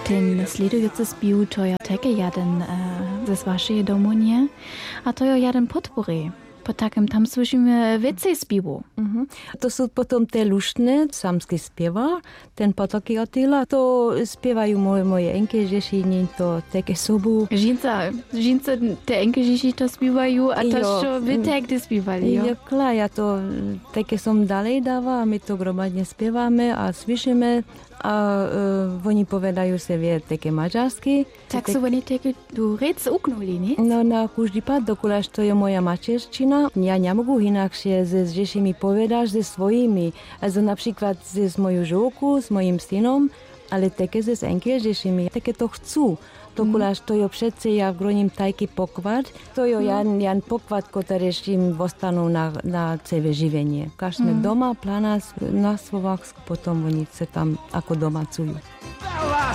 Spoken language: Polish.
Ten sledujący spił to je takie jeden ze waszej domunie, a to je jeden podpory. Po takim tam słyszymy więcej spiwu. To są potom te luštne, samski spiewa, ten potoki otila, to spiewajú moje enkežešiny, to také sobu. Žince te enkežiši to spievajú a to, čo vy tekdy spievali, jo? Ja, klar, ja to také som dalej dáva a my to gromadne spievame a slyšíme a oni povedajú se vie také maďarsky. Tak sú oni také tu rec uknuli, ne? No na každý pád, dokud to je moja materština, ja nemogu inakšie s Žešimi povedať, se svojimi. Also napríklad s mojou žovkou, s mojim synom, ale také s enkežešimi, také to chcú. Dokud to je přece, ja groním tajky pokvad, to je jan pokvad, ktorý im ostanú na celé živenie. Keď sme doma, plana na Slovaksku, potom oni sa tam ako domacujú.